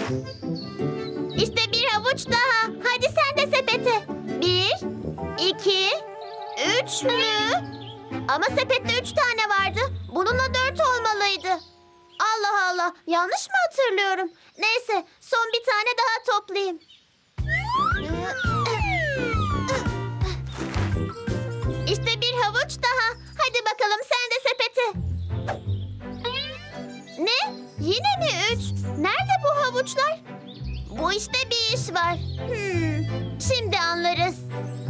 İşte bir havuç daha. Hadi sen de sepete. 1, 2, 3 mü? Ama sepette 3 tane vardı. Bununla 4 olmalıydı. Allah Allah. Yanlış mı hatırlıyorum? Neyse, son bir tane daha toplayayım. İşte bir havuç daha. Hadi bakalım sen de sepete. Ne? Yine mi 3? Nerede bu havuçlar? Bu işte bir iş var. Şimdi anlarız.